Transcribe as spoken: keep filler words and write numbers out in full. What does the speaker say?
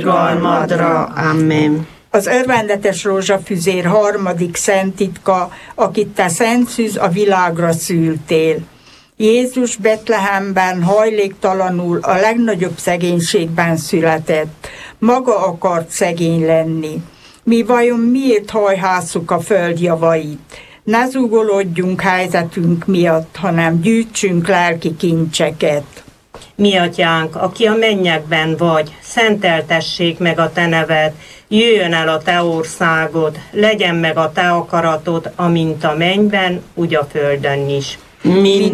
Galmadra. Amen. Az örvendetes rózsafüzér harmadik szent titka, akit te szent szűz a világra szültél. Jézus Betlehemben hajléktalanul a legnagyobb szegénységben született. Maga akart szegény lenni. Mi vajon miért hajhásszuk a föld javait? Ne zúgolódjunk helyzetünk miatt, hanem gyűjtsünk lelki kincseket. Mi atyánk, aki a mennyekben vagy, szenteltessék meg a te neved, jöjjön el a te országod, legyen meg a te akaratod, amint a mennyben, úgy a földön is. Mind